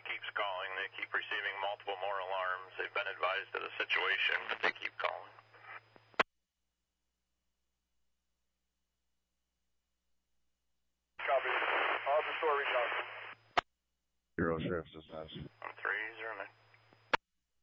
keeps calling. They keep receiving multiple more alarms. They've been advised of the situation, but they keep calling. Copy. Officer, reach out. Zero Sheriff's Dispatch. 309.